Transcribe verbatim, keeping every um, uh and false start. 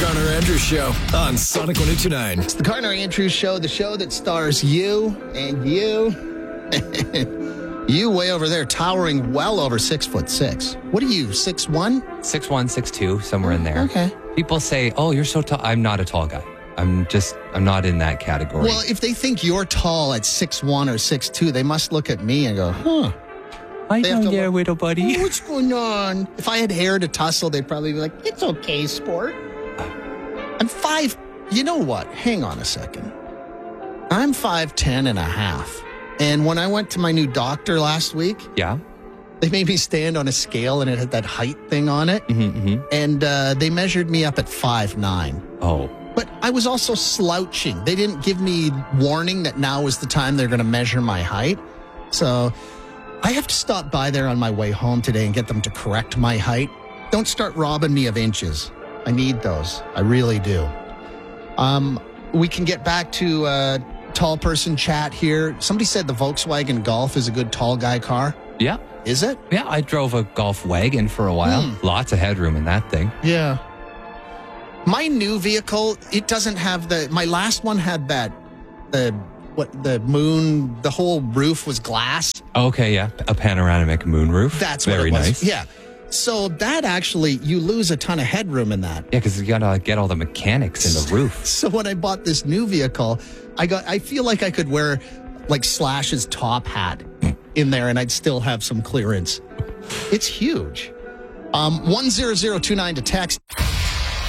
Garner Andrews Show on Sonic one oh two point nine. It's the Garner Andrews Show, the show that stars you and you. You way over there, towering well over six foot six. What are you, six one? six one, six two, somewhere in there. Okay. People say, oh, you're so tall. I'm not a tall guy. I'm just, I'm not in that category. Well, if they think you're tall at six one or six two, they must look at me and go, huh. Hi They have to there, look- little buddy. Oh, what's going on? If I had hair to tussle, they'd probably be like, it's okay, sport. I'm five. You know what? Hang on a second. I'm five ten and a half. And when I went to my new doctor last week, Yeah. they made me stand on a scale and it had that height thing on it. Mm-hmm, mm-hmm. And uh, they measured me up at five nine. Oh. But I was also slouching. They didn't give me warning that now is the time they're going to measure my height. So I have to stop by there on my way home today and get them to correct my height. Don't start robbing me of inches. I need those. I really do. Um, we can get back to uh, tall person chat here. Somebody said the Volkswagen Golf is a good tall guy car. Yeah. Is it? Yeah, I drove a Golf wagon for a while. Hmm. Lots of headroom in that thing. Yeah. My new vehicle, it doesn't have the, my last one had that, the, what, the moon, the whole roof was glass. Okay, yeah. A panoramic moonroof. That's what very it was. nice. Yeah. So that actually, you lose a ton of headroom in that. Yeah, because you gotta get all the mechanics in the roof. So when I bought this new vehicle, I got, I feel like I could wear like Slash's top hat in there and I'd still have some clearance. It's huge. Um, one zero zero two nine to text.